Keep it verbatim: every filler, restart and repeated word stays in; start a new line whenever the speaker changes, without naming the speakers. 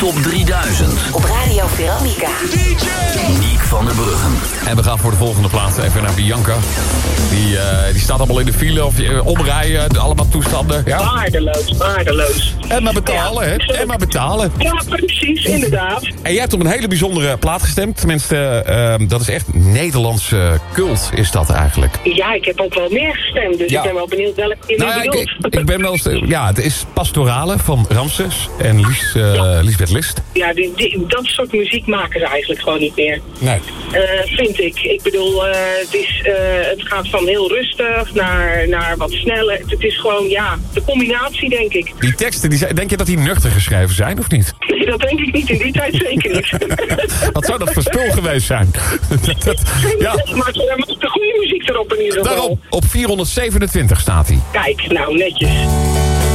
Top drieduizend.
Op Radio Veronica.
D J Niek van der Bruggen.
En we gaan voor de volgende plaats even naar Bianca. Die, uh, die staat allemaal in de file of uh, omrijden, allemaal toestanden. Ja?
Waardeloos, waardeloos.
En maar betalen, ja. hè? En maar betalen.
Ja, precies, inderdaad.
En jij hebt op een hele bijzondere plaat gestemd. Tenminste, uh, dat is echt Nederlandse cult, is dat eigenlijk.
Ja, ik heb ook wel meer gestemd, dus
ja.
ik ben wel benieuwd welke je
nou,
nu
ja,
bedoelt.
ik, ik ben wel eens, ja, het is Pastorale van Ramses en Lies, uh, ja. Liesbeth List.
Ja, die, die, dat soort muziek maken ze eigenlijk gewoon niet meer.
Nee.
Uh, vind ik. Ik bedoel, uh, het, is, uh, het gaat van heel rustig naar, naar wat sneller. Het is gewoon, ja, de combinatie, denk ik.
Die teksten, die, denk je dat die nuchter geschreven zijn, of niet?
Nee, dat denk ik niet. In die tijd zeker niet.
Wat zou dat voor spul geweest zijn? dat, dat, ja.
Maar er moet de goede muziek erop in ieder geval.
Daarop, op vierhonderdzevenentwintig staat hij.
Kijk, nou, netjes.